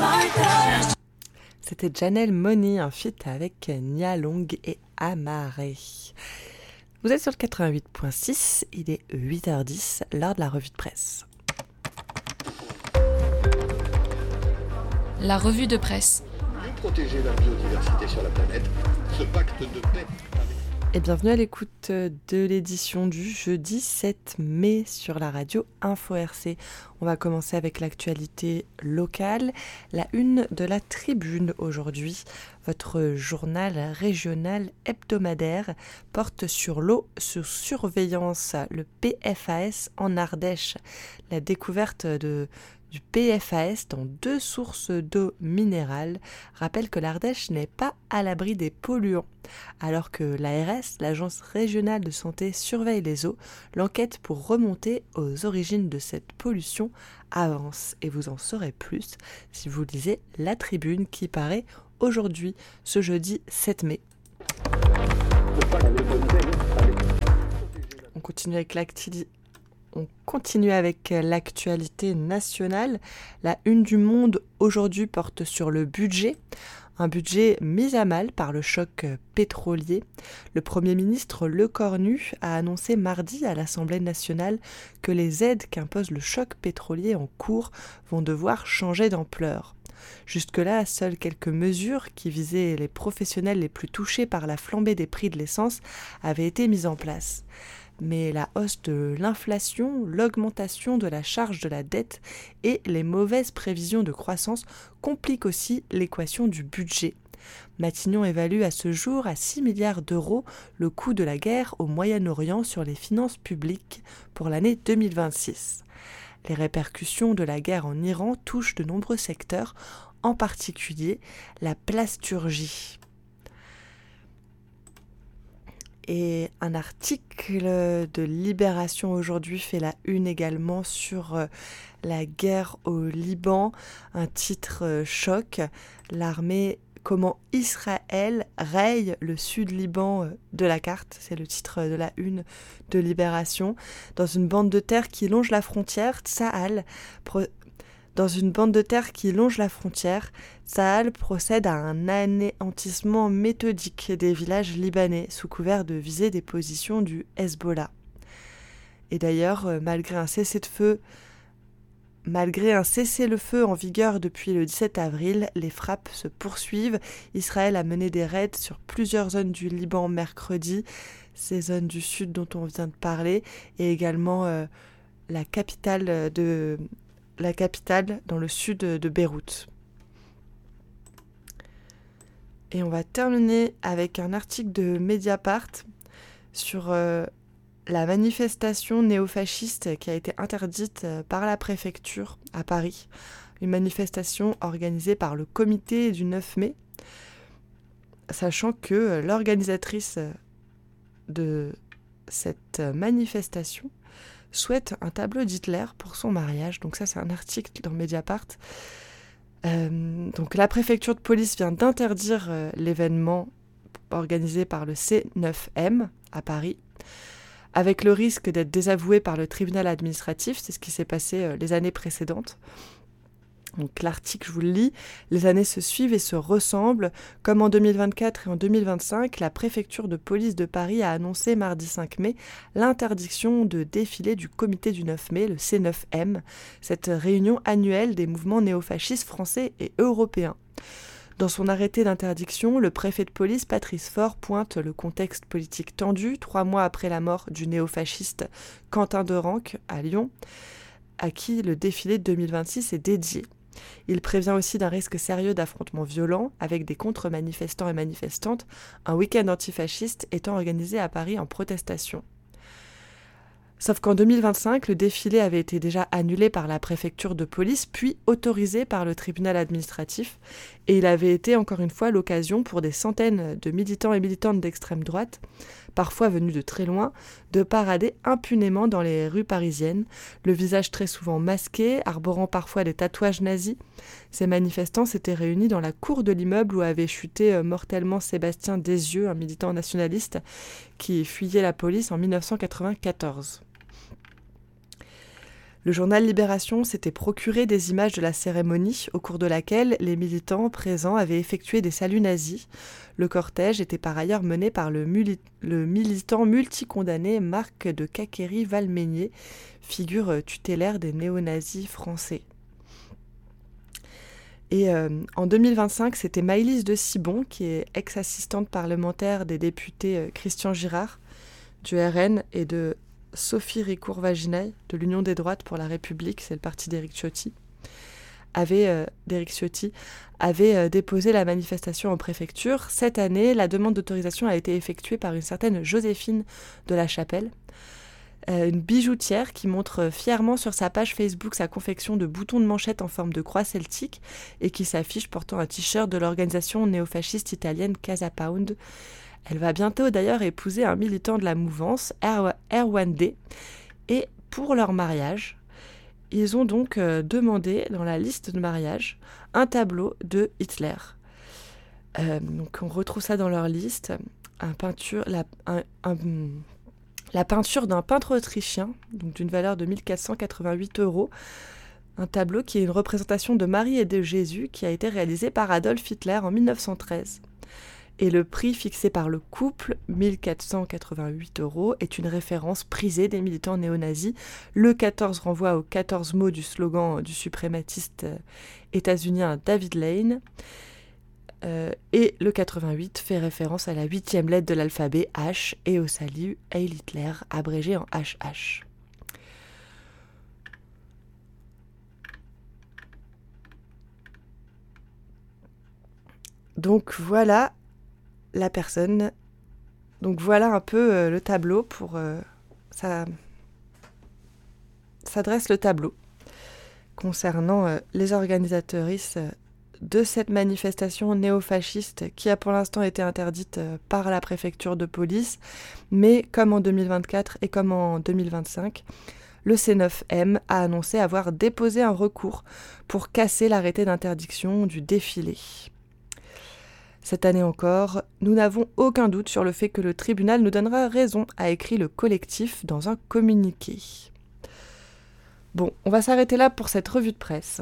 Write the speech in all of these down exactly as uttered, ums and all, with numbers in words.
C'était Janelle Monáe, un feat avec Nia Long et Amaré. Vous êtes sur le quatre-vingt-huit virgule six, il est huit heures dix, l'heure de la revue de presse. La revue de presse. Mieux protéger la biodiversité sur la planète, ce pacte de paix. Et bienvenue à l'écoute de l'édition du jeudi sept mai sur la radio Info R C. On va commencer avec l'actualité locale, la une de la Tribune aujourd'hui. Votre journal régional hebdomadaire porte sur l'eau sous surveillance, le P F A S en Ardèche. La découverte de du P F A S dans deux sources d'eau minérale rappelle que l'Ardèche n'est pas à l'abri des polluants. Alors que l'A R S, l'Agence régionale de santé, surveille les eaux, l'enquête pour remonter aux origines de cette pollution avance. Et vous en saurez plus si vous lisez La Tribune qui paraît aujourd'hui, ce jeudi sept mai. On continue avec l'activité. On continue avec l'actualité nationale. La une du Monde aujourd'hui porte sur le budget. Un budget mis à mal par le choc pétrolier. Le Premier ministre Lecornu a annoncé mardi à l'Assemblée nationale que les aides qu'impose le choc pétrolier en cours vont devoir changer d'ampleur. Jusque-là, seules quelques mesures qui visaient les professionnels les plus touchés par la flambée des prix de l'essence avaient été mises en place. Mais la hausse de l'inflation, l'augmentation de la charge de la dette et les mauvaises prévisions de croissance compliquent aussi l'équation du budget. Matignon évalue à ce jour à six milliards d'euros le coût de la guerre au Moyen-Orient sur les finances publiques pour l'année deux mille vingt-six. Les répercussions de la guerre en Iran touchent de nombreux secteurs, en particulier la plasturgie. Et un article de Libération aujourd'hui fait la une également sur la guerre au Liban, un titre choc, l'armée, comment Israël raye le sud Liban de la carte, c'est le titre de la une de Libération, dans une bande de terre qui longe la frontière, Tsahal pro- Dans une bande de terre qui longe la frontière, Tsahal procède à un anéantissement méthodique des villages libanais sous couvert de viser des positions du Hezbollah. Et d'ailleurs, malgré un cessez-le-feu, malgré un cessez-le-feu en vigueur depuis le dix-sept avril, les frappes se poursuivent. Israël a mené des raids sur plusieurs zones du Liban mercredi, ces zones du sud dont on vient de parler, et également euh, la capitale de... la capitale dans le sud de Beyrouth. Et on va terminer avec un article de Mediapart sur euh, la manifestation néofasciste qui a été interdite par la préfecture à Paris. Une manifestation organisée par le comité du neuf mai, sachant que l'organisatrice de cette manifestation souhaite un tableau d'Hitler pour son mariage. Donc ça, c'est un article dans Mediapart. Euh, donc la préfecture de police vient d'interdire euh, l'événement organisé par le C neuf M à Paris, avec le risque d'être désavoué par le tribunal administratif. C'est ce qui s'est passé euh, les années précédentes. Donc l'article, je vous le lis, les années se suivent et se ressemblent. Comme en deux mille vingt-quatre et en deux mille vingt-cinq, la préfecture de police de Paris a annoncé mardi cinq mai l'interdiction de défilé du comité du neuf mai, le C neuf M, cette réunion annuelle des mouvements néofascistes français et européens. Dans son arrêté d'interdiction, le préfet de police, Patrice Faure, pointe le contexte politique tendu, trois mois après la mort du néofasciste Quentin Derenque à Lyon, à qui le défilé de deux mille vingt-six est dédié. Il prévient aussi d'un risque sérieux d'affrontements violents avec des contre-manifestants et manifestantes, un week-end antifasciste étant organisé à Paris en protestation. Sauf qu'en deux mille vingt-cinq, le défilé avait été déjà annulé par la préfecture de police, puis autorisé par le tribunal administratif, et il avait été encore une fois l'occasion pour des centaines de militants et militantes d'extrême droite, parfois venus de très loin, de parader impunément dans les rues parisiennes, le visage très souvent masqué, arborant parfois des tatouages nazis. Ces manifestants s'étaient réunis dans la cour de l'immeuble où avait chuté mortellement Sébastien Desieux, un militant nationaliste qui fuyait la police en dix-neuf cent quatre-vingt-quatorze. Le journal Libération s'était procuré des images de la cérémonie au cours de laquelle les militants présents avaient effectué des saluts nazis. Le cortège était par ailleurs mené par le, muli- le militant multicondamné Marc de Caquery-Valmeinier, figure tutélaire des néo-nazis français. Et euh, en deux mille vingt-cinq, c'était Maëlys de Cibon, qui est ex-assistante parlementaire des députés euh, Christian Girard, du R N, et de Sophie Ricoeur-Vaginaille, de l'Union des droites pour la République, c'est le parti d'Éric Ciotti, avait, euh, d'Éric Ciotti, avait euh, déposé la manifestation en préfecture. Cette année, la demande d'autorisation a été effectuée par une certaine Joséphine de la Chapelle, euh, une bijoutière qui montre fièrement sur sa page Facebook sa confection de boutons de manchette en forme de croix celtique et qui s'affiche portant un t-shirt de l'organisation néofasciste italienne Casa Pound. Elle va bientôt d'ailleurs épouser un militant de la mouvance, Erwan D. Et pour leur mariage, ils ont donc euh, demandé dans la liste de mariage un tableau de Hitler. Euh, donc on retrouve ça dans leur liste, un peinture, la, un, un, la peinture d'un peintre autrichien, donc d'une valeur de mille quatre cent quatre-vingt-huit euros. Un tableau qui est une représentation de Marie et de Jésus qui a été réalisé par Adolf Hitler en mille neuf cent treize. Et le prix fixé par le couple, mille quatre cent quatre-vingt-huit euros, est une référence prisée des militants néo-nazis. Le quatorze renvoie aux quatorze mots du slogan du suprématiste états-unien David Lane. Euh, et le quatre-vingt-huit fait référence à la huitième lettre de l'alphabet H et au salut Heil Hitler, abrégé en H H. Donc voilà la personne. Donc voilà un peu euh, le tableau pour... Euh, ça, ça dresse le tableau concernant euh, les organisatrices euh, de cette manifestation néofasciste qui a pour l'instant été interdite euh, par la préfecture de police, mais comme en deux mille vingt-quatre et comme en deux mille vingt-cinq, le C neuf M a annoncé avoir déposé un recours pour casser l'arrêté d'interdiction du défilé. Cette année encore, nous n'avons aucun doute sur le fait que le tribunal nous donnera raison, a écrit le collectif dans un communiqué. Bon, on va s'arrêter là pour cette revue de presse.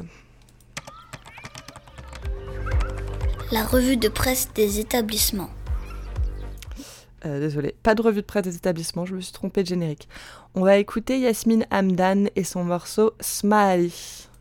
La revue de presse des établissements. Euh, désolée, pas de revue de presse des établissements, je me suis trompée de générique. On va écouter Yasmine Hamdan et son morceau Smiley.